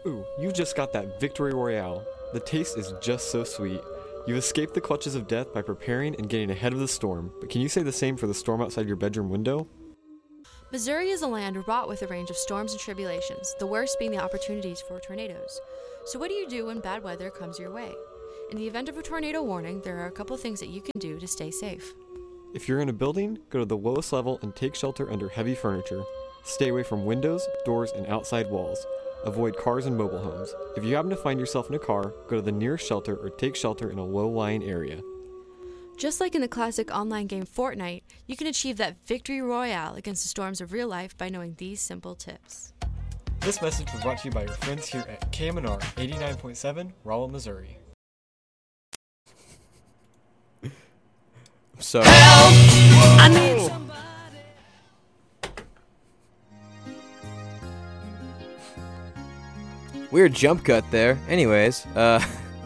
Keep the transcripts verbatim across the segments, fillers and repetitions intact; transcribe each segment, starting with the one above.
Ooh, you just got that Victory Royale. The taste is just so sweet. You've escaped the clutches of death by preparing and getting ahead of the storm, but can you say the same for the storm outside your bedroom window? Missouri is a land wrought with a range of storms and tribulations, the worst being the opportunities for tornadoes. So what do you do when bad weather comes your way? In the event of a tornado warning, there are a couple things that you can do to stay safe. If you're in a building, go to the lowest level and take shelter under heavy furniture. Stay away from windows, doors, and outside walls. Avoid cars and mobile homes. If you happen to find yourself in a car, go to the nearest shelter or take shelter in a low-lying area. Just like in the classic online game Fortnite, you can achieve that victory royale against the storms of real life by knowing these simple tips. This message was brought to you by your friends here at K M N R eighty-nine point seven, Rolla, Missouri. So Help! I need somebody. Weird jump cut there. Anyways, uh,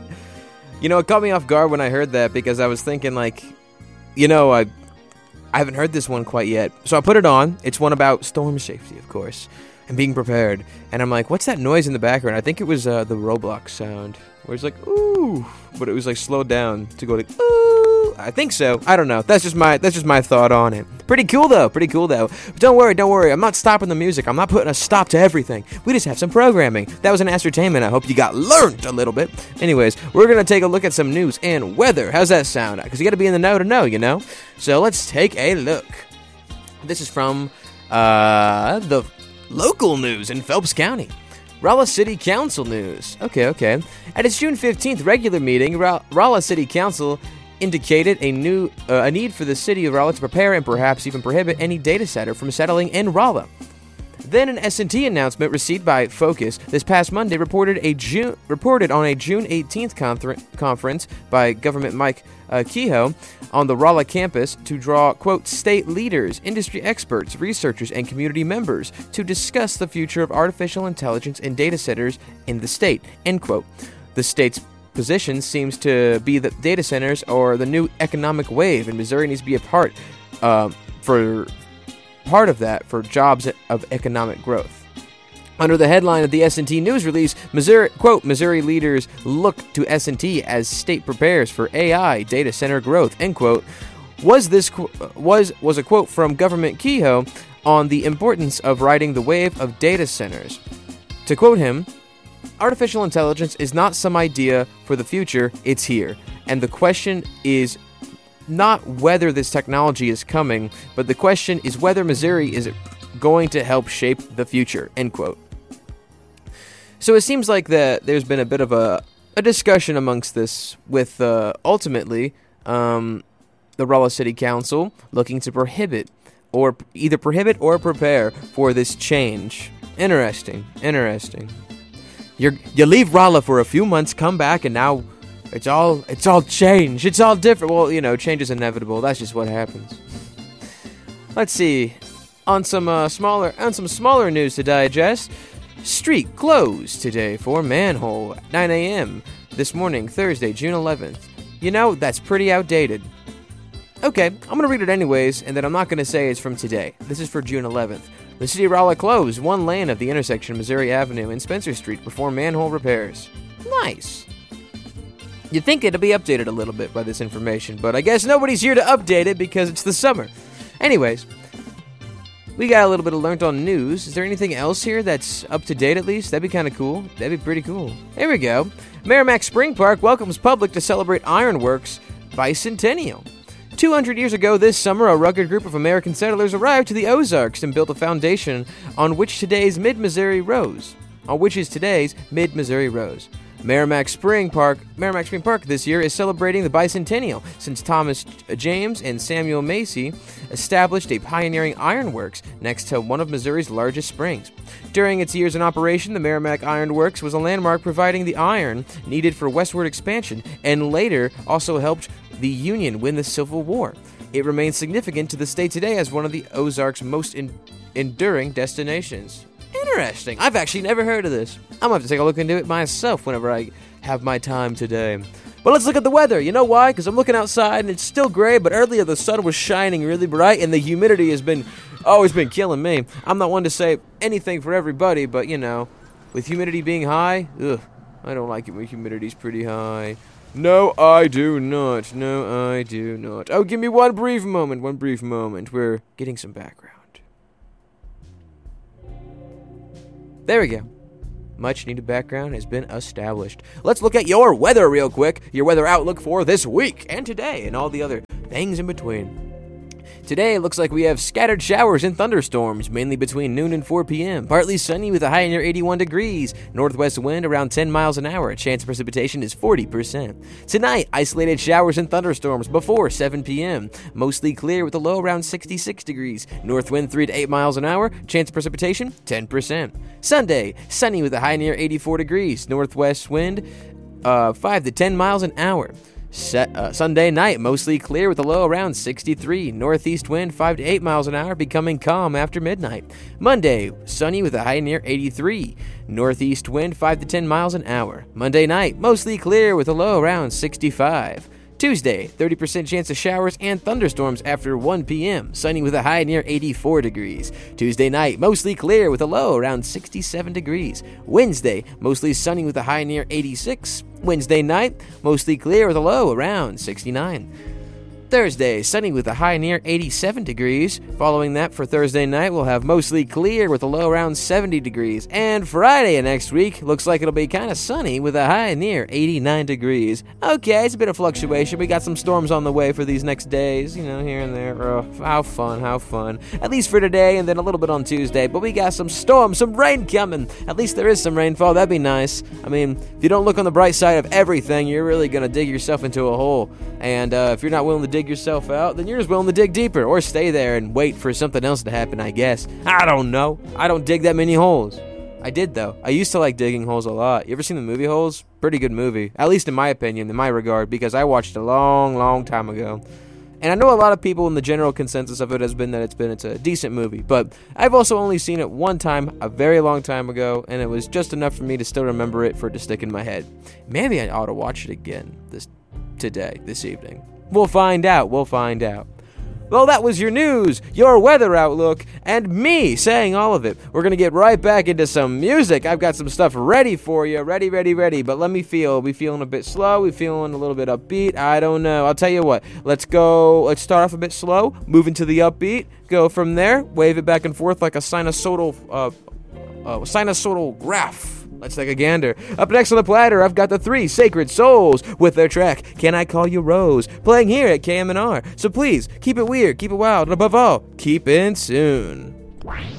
you know, it caught me off guard when I heard that because I was thinking, like, you know, I, I haven't heard this one quite yet. So I put it on. It's one about storm safety, of course, and being prepared. And I'm like, what's that noise in the background? I think it was uh, the Roblox sound, where it's like, ooh, but it was like slowed down to go like, ooh. I think so. I don't know. That's just my that's just my thought on it. Pretty cool though. Pretty cool though. But don't worry, don't worry. I'm not stopping the music. I'm not putting a stop to everything. We just have some programming. That was an ascertainment. I hope you got learned a little bit. Anyways, we're gonna take a look at some news and weather. How's that sound? Because you got to be in the know to know, you know. So let's take a look. This is from uh, the local news in Phelps County. Rolla City Council news. Okay, okay. At its June fifteenth regular meeting, Ra- Rolla City Council indicated a new uh, a need for the city of Rolla to prepare and perhaps even prohibit any data center from settling in Rolla. Then an S and T announcement received by Focus this past Monday reported a June reported on a June eighteenth confer- conference by Government Mike uh, Kehoe on the Rolla campus to draw, quote, state leaders, industry experts, researchers, and community members to discuss the future of artificial intelligence and data centers in the state, end quote. The state's position seems to be that data centers are the new economic wave, and Missouri needs to be a part uh, for part of that for jobs of economic growth. Under the headline of the S and T news release, Missouri, quote, Missouri leaders look to S and T as state prepares for A I data center growth, end quote, was this was was a quote from Government Kehoe on the importance of riding the wave of data centers. To quote him, artificial intelligence is not some idea for the future, it's here. And the question is not whether this technology is coming, but the question is whether Missouri is going to help shape the future, end quote. So it seems like that there's been a bit of a, a discussion amongst this with uh, ultimately um, the Rolla City Council looking to prohibit or either prohibit or prepare for this change. Interesting, interesting. You you leave Rolla for a few months, come back, and now it's all it's all changed. It's all different. Well, you know, change is inevitable. That's just what happens. Let's see. On some uh, smaller on some smaller news to digest. Street closed today for manhole at nine a.m. this morning, Thursday, June eleventh. You know, that's pretty outdated. Okay, I'm going to read it anyways, and then I'm not going to say it's from today. This is for June eleventh. The city of Rolla closed one lane of the intersection of Missouri Avenue and Spencer Street before manhole repairs. Nice. You'd think it'd be updated a little bit by this information, but I guess nobody's here to update it because it's the summer. Anyways, we got a little bit of learnt on news. Is there anything else here that's up to date at least? That'd be kind of cool. That'd be pretty cool. Here we go. Merrimack Spring Park welcomes public to celebrate Ironworks Bicentennial. two hundred years ago this summer, a rugged group of American settlers arrived to the Ozarks and built a foundation on which today's Mid-Missouri rose. On which is today's Mid-Missouri rose. Merrimack Spring Park Merrimack Spring Park this year is celebrating the bicentennial since Thomas James and Samuel Macy established a pioneering ironworks next to one of Missouri's largest springs. During its years in operation, the Merrimack Iron Works was a landmark providing the iron needed for westward expansion and later also helped the Union win the Civil War. It remains significant to the state today as one of the Ozarks' most in- enduring destinations. Interesting. I've actually never heard of this. I'm going to have to take a look into it myself whenever I have my time today. But let's look at the weather. You know why? Because I'm looking outside and it's still gray, but earlier the sun was shining really bright and the humidity has been always been killing me. I'm not one to say anything for everybody, but you know, With humidity being high, ugh, I don't like it when humidity's pretty high. No, I do not. No, I do not. Oh, give me one brief moment, one brief moment. We're getting some background. There we go. Much needed background has been established. Let's look at your weather real quick. Your weather outlook for this week and today and all the other things in between. Today, it looks like we have scattered showers and thunderstorms, mainly between noon and four p.m. Partly sunny with a high near eighty-one degrees. Northwest wind around ten miles an hour. Chance of precipitation is forty percent. Tonight, isolated showers and thunderstorms before seven p.m. Mostly clear with a low around sixty-six degrees. North wind three to eight miles an hour. Chance of precipitation, ten percent. Sunday, sunny with a high near eighty-four degrees. Northwest wind uh, five to ten miles an hour. Set, uh, Sunday night, mostly clear with a low around sixty-three. Northeast wind five to eight miles an hour, becoming calm after midnight. Monday, sunny with a high near eighty-three. Northeast wind five to ten miles an hour. Monday night, mostly clear with a low around sixty-five. Tuesday, thirty percent chance of showers and thunderstorms after one p.m. Sunny with a high near eighty-four degrees. Tuesday night, mostly clear with a low around sixty-seven degrees. Wednesday, mostly sunny with a high near eighty-six. Wednesday night, mostly clear with a low around sixty-nine. Thursday, sunny with a high near eighty-seven degrees. Following that for Thursday night, we'll have mostly clear with a low around seventy degrees. And Friday of next week, looks like it'll be kind of sunny with a high near eighty-nine degrees. Okay, it's a bit of fluctuation. We got some storms on the way for these next days, you know, here and there. Oh, how fun, how fun. At least for today and then a little bit on Tuesday. But we got some storms, some rain coming. At least there is some rainfall. That'd be nice. I mean, if you don't look on the bright side of everything, you're really going to dig yourself into a hole. And uh, if you're not willing to dig yourself out, then you're just willing to dig deeper or stay there and wait for something else to happen, I guess. I don't know. I don't dig that many holes. I did, though. I used to like digging holes a lot. You ever seen the movie Holes? Pretty good movie. At least in my opinion, in my regard, because I watched it a long, long time ago. And I know a lot of people in the general consensus of it has been that it's been it's a decent movie. But I've also only seen it one time, a very long time ago, and it was just enough for me to still remember it for it to stick in my head. Maybe I ought to watch it again this today, this evening. We'll find out. We'll find out. Well, that was your news, your weather outlook, and me saying all of it. We're going to get right back into some music. I've got some stuff ready for you. Ready, ready, ready. But let me feel. Are we feeling a bit slow? Are we feeling a little bit upbeat? I don't know. I'll tell you what. Let's go. Let's start off a bit slow. Move into the upbeat. Go from there. Wave it back and forth like a sinusoidal, uh, uh, sinusoidal graph. Let's take a gander. Up next on the platter, I've got the Three Sacred Souls with their track, Can I Call You Rose, playing here at K M N R. So please, keep it weird, keep it wild, and above all, keep in tune.